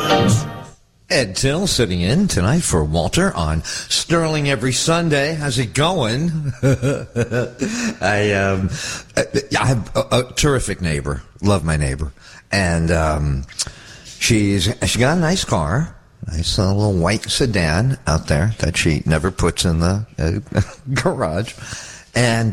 Ed Till sitting in tonight for Walter on Sterling Every Sunday. How's it going? I have a terrific neighbor. Love my neighbor. And she got a nice car. Nice little white sedan out there that she never puts in the garage. And,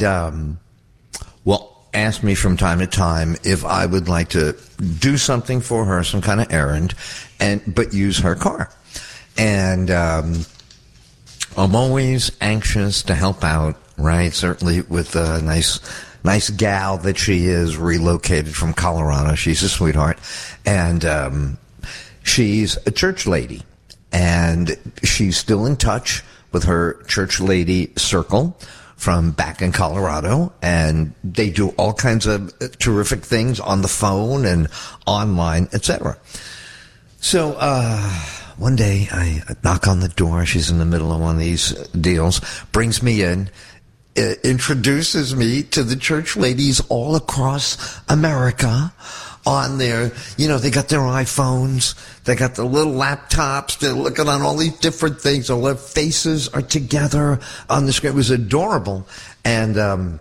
asked me from time to time if I would like to do something for her, some kind of errand, but use her car. And I'm always anxious to help out, right? Certainly with a nice gal that she is, relocated from Colorado. She's a sweetheart. And she's a church lady. And she's still in touch with her church lady circle from back in Colorado, and they do all kinds of terrific things on the phone and online, etc. So one day I knock on the door. She's in the middle of one of these deals, brings me in, introduces me to the church ladies all across America on their, they got their iPhones, they got the little laptops, they're looking on all these different things, all their faces are together on the screen. It was adorable. And, I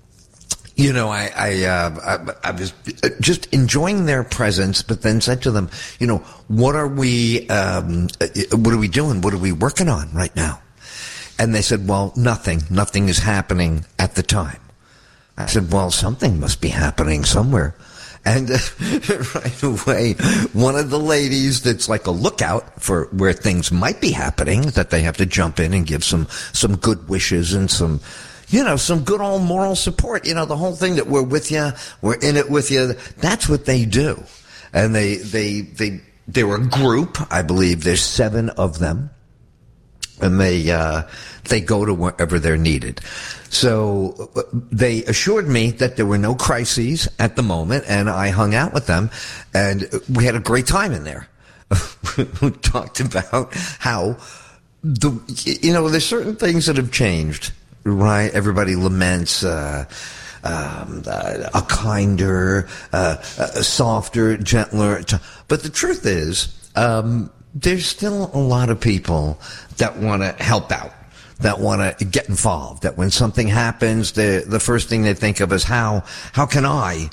was just enjoying their presence, but then said to them, what are we doing? What are we working on right now? And they said, well, nothing is happening at the time. I said, well, something must be happening somewhere. And right away, one of the ladies that's like a lookout for where things might be happening, that they have to jump in and give some good wishes and some good old moral support. The whole thing that we're with you, we're in it with you. That's what they do. And they're a group. I believe there's 7 of them. And they go to wherever they're needed. So they assured me that there were no crises at the moment, and I hung out with them, and we had a great time in there. We talked about how there's certain things that have changed, right? Everybody laments a kinder, a softer, gentler. But the truth is, there's still a lot of people that want to help out, that want to get involved, that when something happens, the first thing they think of is how can I,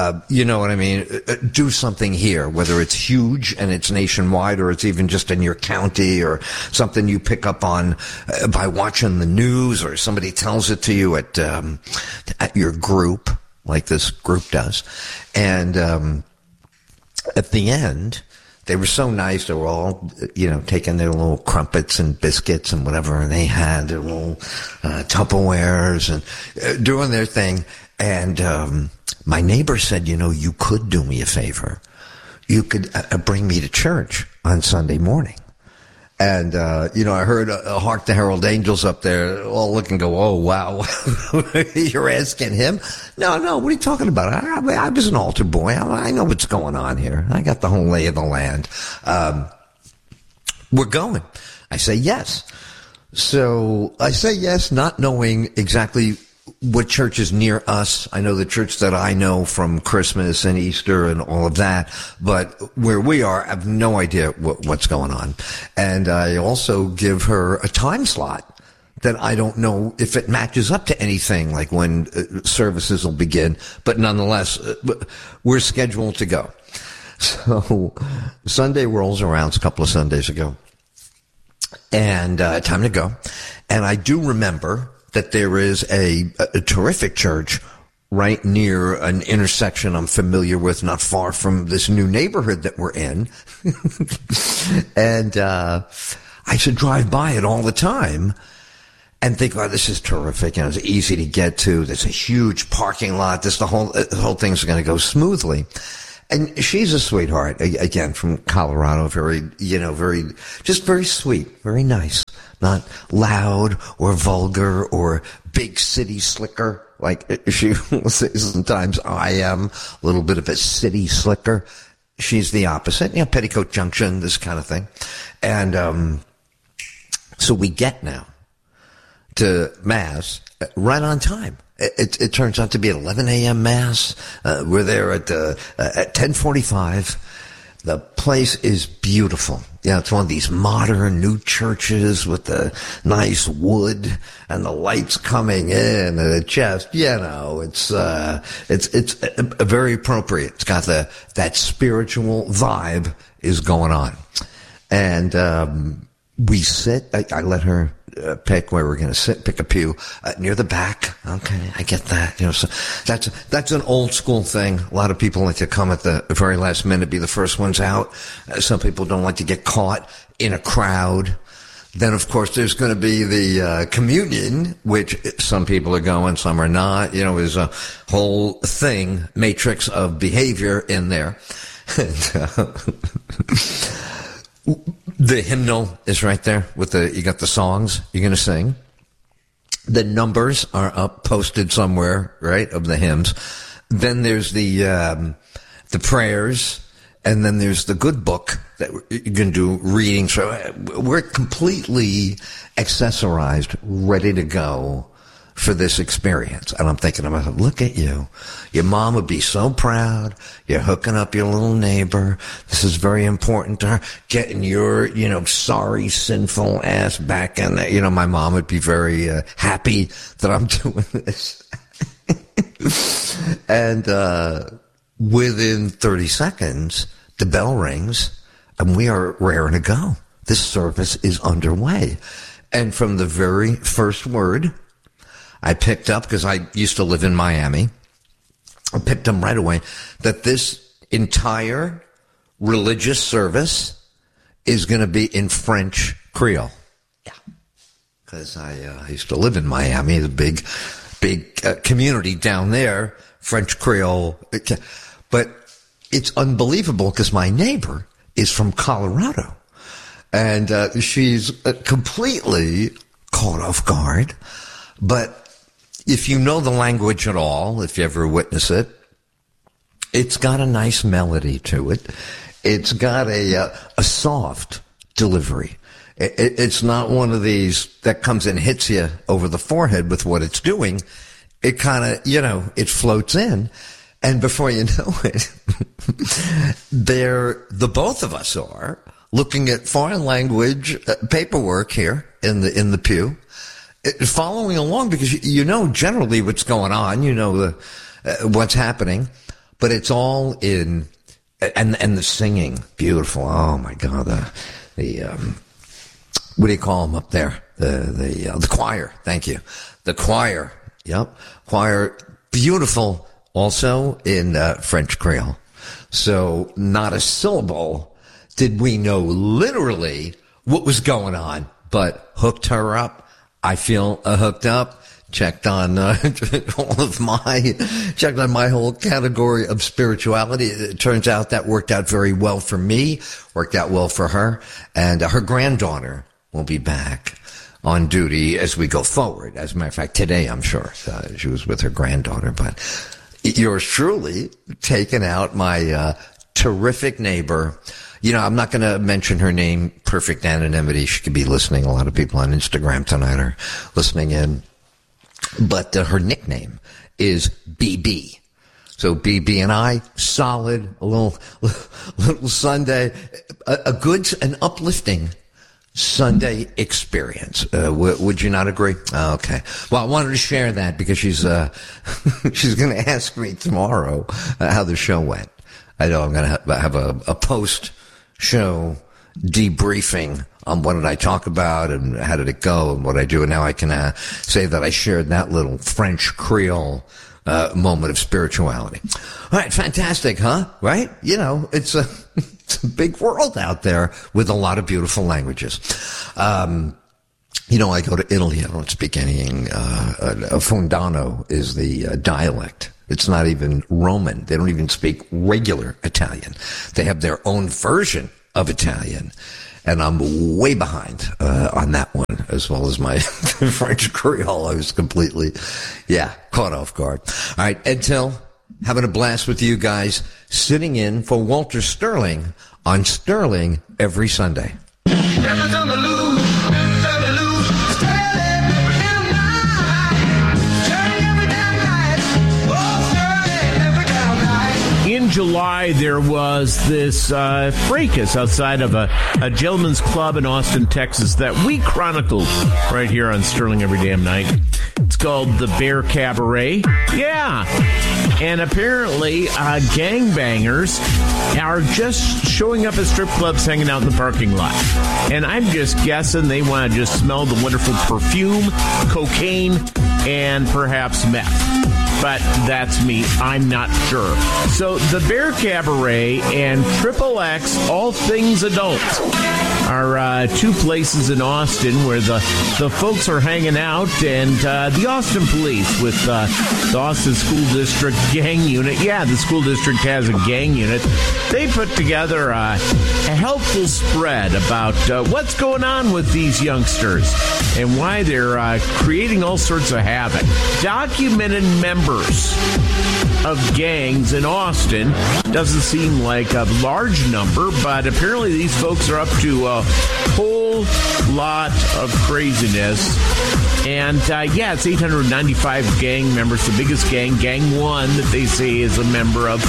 do something here, whether it's huge and it's nationwide or it's even just in your county or something you pick up on by watching the news or somebody tells it to you at your group, like this group does. And at the end, they were so nice. They were all, taking their little crumpets and biscuits and whatever, and they had their little Tupperwares and doing their thing. And my neighbor said, you could do me a favor. You could bring me to church on Sunday morning. And, I heard Hark the Herald Angels up there all look and go, oh, wow, you're asking him? No, what are you talking about? I was an altar boy. I know what's going on here. I got the whole lay of the land. We're going. I say yes. So I say yes, not knowing exactly what church is near us. I know the church that I know from Christmas and Easter and all of that, but where we are, I have no idea what's going on. And I also give her a time slot that I don't know if it matches up to anything, like when services will begin, but nonetheless, we're scheduled to go. So Sunday rolls around, it's a couple of Sundays ago, and time to go. And I do remember that there is a terrific church right near an intersection I'm familiar with, not far from this new neighborhood that we're in. And I should drive by it all the time and think, oh, this is terrific. It's easy to get to. There's a huge parking lot. The whole thing's going to go smoothly. And she's a sweetheart, again, from Colorado, very sweet, very nice. Not loud or vulgar or big city slicker like she will say sometimes I am, a little bit of a city slicker. She's the opposite, Petticoat Junction, this kind of thing. And so we get now to Mass right on time. It turns out to be at 11 a.m. Mass. We're there at 10:45. The place is beautiful. Yeah, it's one of these modern new churches with the nice wood and the lights coming in, and it just, it's very appropriate. It's got that spiritual vibe is going on. And, we sit, I let her pick where we're going to sit, pick a pew near the back. Okay, I get that. So that's an old school thing. A lot of people like to come at the very last minute, be the first ones out. Some people don't like to get caught in a crowd. Then, of course, there's going to be the communion, which some people are going, some are not. There's a whole thing, matrix of behavior in there. The hymnal is right there you got the songs you're going to sing. The numbers are up, posted somewhere, right, of the hymns. Then there's the prayers, and then there's the good book that you can do readings. So we're completely accessorized, ready to go for this experience. And I'm thinking about, look at you. Your mom would be so proud. You're hooking up your little neighbor. This is very important to her. Getting your, sorry, sinful ass back in there. My mom would be very happy that I'm doing this. And within 30 seconds, the bell rings, and we are raring to go. This service is underway. And from the very first word, I picked up, because I used to live in Miami, I picked them right away, that this entire religious service is going to be in French Creole. Yeah. Because I used to live in Miami, the big community down there, French Creole. But it's unbelievable because my neighbor is from Colorado. And she's completely caught off guard. But if you know the language at all, if you ever witness it, it's got a nice melody to it. It's got a soft delivery. It's not one of these that comes and hits you over the forehead with what it's doing. It kind of, it floats in. And before you know it, the both of us are looking at foreign language paperwork here in the pew. Following along, because generally what's going on, what's happening, but it's all in, and the singing, beautiful. Oh my God, the what do you call them up there? The choir. Thank you, the choir. Yep, choir, beautiful. Also in French Creole. So not a syllable did we know literally what was going on, but hooked her up. I feel hooked up. Checked on my whole category of spirituality. It turns out that worked out very well for me, worked out well for her, and her granddaughter will be back on duty as we go forward. As a matter of fact, today, I'm sure, she was with her granddaughter, but yours truly taking out my terrific neighbor. I'm not going to mention her name, perfect anonymity. She could be listening. A lot of people on Instagram tonight are listening in. But her nickname is BB. So BB and I, solid, a little Sunday, a good and uplifting Sunday experience. Would you not agree? Okay. Well, I wanted to share that because she's going to ask me tomorrow how the show went. I know I'm going to have a post-show debriefing on what did I talk about and how did it go and what I do. And now I can say that I shared that little French Creole moment of spirituality. All right, fantastic, huh? Right? It's a big world out there with a lot of beautiful languages. I go to Italy. I don't speak anything. Fondano is the dialect. It's not even Roman. They don't even speak regular Italian. They have their own version of Italian. And I'm way behind on that one, as well as my French Creole. I was completely, caught off guard. All right, Ed Till, having a blast with you guys, sitting in for Walter Sterling on Sterling every Sunday. in July, there was this fracas outside of a gentleman's club in Austin, Texas, that we chronicled right here on Sterling Every Damn Night. It's called the Bear Cabaret. Yeah. And apparently, gangbangers are just showing up at strip clubs, hanging out in the parking lot. And I'm just guessing they want to just smell the wonderful perfume, cocaine, and perhaps meth. But that's me. I'm not sure. So the Bear Cabaret and Triple X, All Things Adult, are two places in Austin where the folks are hanging out, and the Austin Police with the Austin School District Gang Unit. Yeah, the school district has a gang unit. They put together a helpful spread about what's going on with these youngsters and why they're creating all sorts of havoc. Documented members of gangs in Austin. Doesn't seem like a large number, but apparently these folks are up to a whole lot of craziness. And, it's 895 gang members, the biggest gang, Gang 1, that they say is a member of.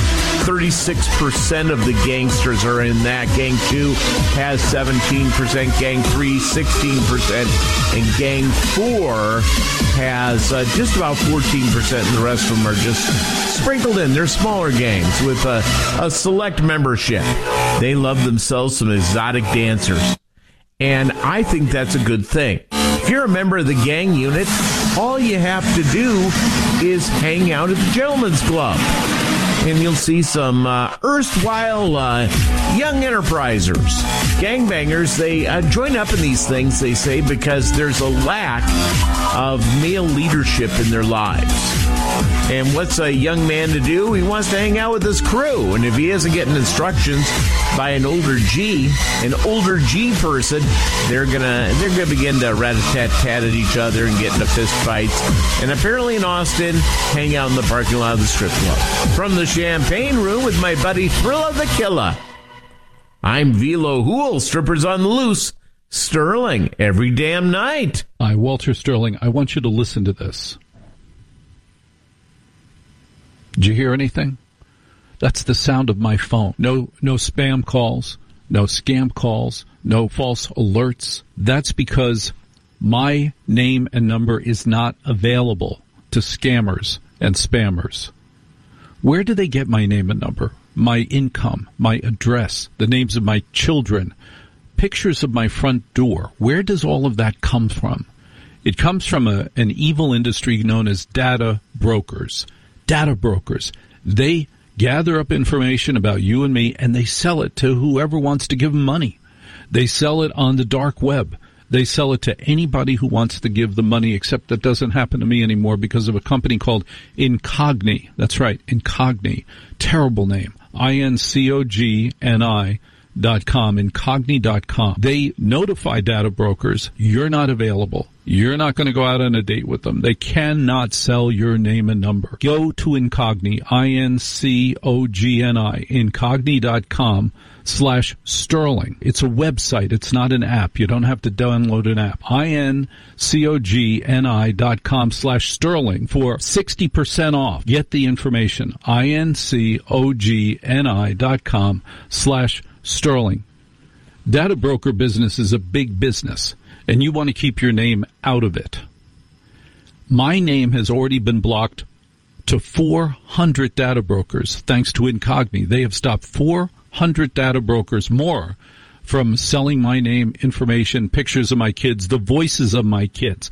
36% of the gangsters are in that. Gang 2 has 17%, Gang 3, 16%, and Gang 4 has just about 14%, and the rest of them are just sprinkled in. They're smaller gangs with a select membership. They love themselves some exotic dancers. And I think that's a good thing. If you're a member of the gang unit, all you have to do is hang out at the Gentleman's Club. And you'll see some erstwhile young enterprisers, gangbangers. They join up in these things, they say, because there's a lack of male leadership in their lives. And what's a young man to do? He wants to hang out with his crew. And if he isn't getting instructions by an older G person, they're gonna begin to rat-a-tat-tat at each other and get into fist fights. And apparently in Austin, hang out in the parking lot of the strip club. From the Champagne Room with my buddy Thrilla the Killer, I'm Velo Hool, strippers on the loose. Sterling, every damn night. Hi, Walter Sterling. I want you to listen to this. Did you hear anything? That's the sound of my phone. No spam calls, no scam calls, no false alerts. That's because my name and number is not available to scammers and spammers. Where do they get my name and number? My income, my address, the names of my children, pictures of my front door. Where does all of that come from? It comes from an evil industry known as data brokers. Data brokers. They gather up information about you and me, and they sell it to whoever wants to give them money. They sell it on the dark web. They sell it to anybody who wants to give them money, except that doesn't happen to me anymore because of a company called Incogni. That's right, Incogni. Terrible name. INCOGNI.com, Incogni.com. They notify data brokers, you're not available. You're not going to go out on a date with them. They cannot sell your name and number. Go to Incogni, INCOGNI, Incogni.com/Sterling. It's a website. It's not an app. You don't have to download an app. INCOGNI.com/Sterling for 60% off. Get the information. INCOGNI.com/Sterling. Data broker business is a big business, and you want to keep your name out of it. My name has already been blocked to 400 data brokers thanks to Incogni. They have stopped 400 data brokers more from selling my name, information, pictures of my kids, the voices of my kids.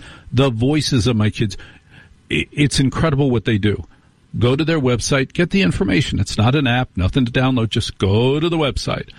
It's incredible what they do. Go to their website, get the information. It's not an app, nothing to download. Just go to the website.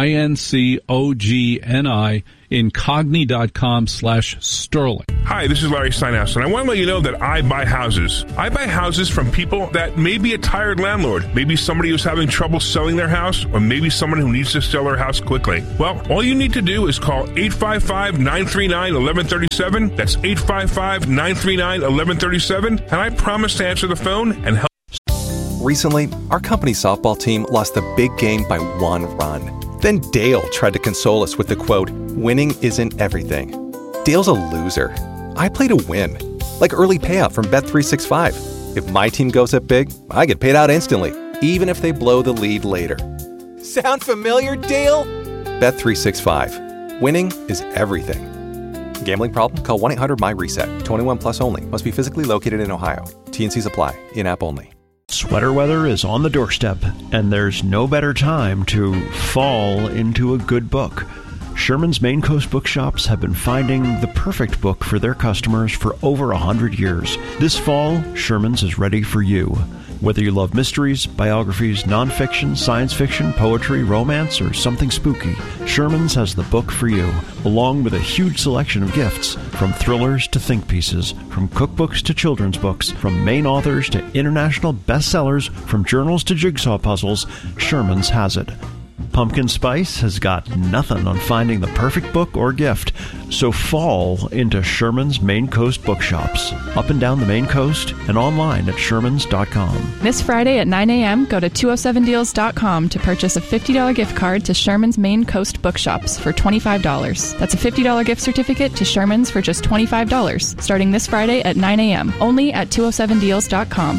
INCOGNI, Incogni.com/Sterling. Hi, this is Larry Steinhaus, and I want to let you know that I buy houses. I buy houses from people that may be a tired landlord, maybe somebody who's having trouble selling their house, or maybe someone who needs to sell their house quickly. Well, all you need to do is call 855-939-1137. That's 855-939-1137, and I promise to answer the phone and help. Recently, our company's softball team lost the big game by 1 run. Then Dale tried to console us with the quote, "Winning isn't everything." Dale's a loser. I play to win, like early payout from Bet365. If my team goes up big, I get paid out instantly. even if they blow the lead later. Sound familiar, Dale? Bet365. Winning is everything. Gambling problem? Call 1-800-MY-RESET. 21 plus only. Must be physically located in Ohio. T&Cs apply. In-app only. Sweater weather is on the doorstep, and there's no better time to fall into a good book. Sherman's Maine Coast Bookshops have been finding the perfect book for their customers for over 100 years. This fall, Sherman's is ready for you. Whether you love mysteries, biographies, nonfiction, science fiction, poetry, romance, or something spooky, Sherman's has the book for you, along with a huge selection of gifts, from thrillers to think pieces, from cookbooks to children's books, from Maine authors to international bestsellers, from journals to jigsaw puzzles. Sherman's has it. Pumpkin Spice has got nothing on finding the perfect book or gift, so fall into Sherman's Maine Coast Bookshops, up and down the Maine Coast and online at shermans.com. This Friday at 9 a.m., go to 207deals.com to purchase a $50 gift card to Sherman's Maine Coast Bookshops for $25. That's a $50 gift certificate to Sherman's for just $25, starting this Friday at 9 a.m., only at 207deals.com.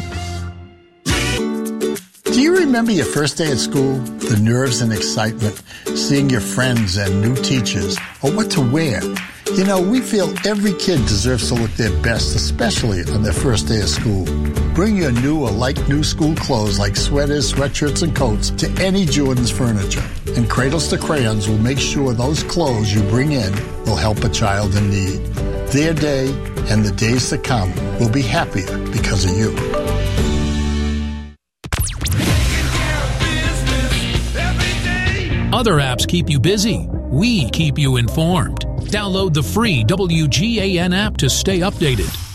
Do you remember your first day at school? The nerves and excitement, seeing your friends and new teachers, or what to wear? You know, we feel every kid deserves to look their best, especially on their first day of school. Bring your new or like-new school clothes like sweaters, sweatshirts, and coats to any Jordan's Furniture. And Cradles to Crayons will make sure those clothes you bring in will help a child in need. Their day and the days to come will be happier because of you. Other apps keep you busy. We keep you informed. Download the free WGAN app to stay updated.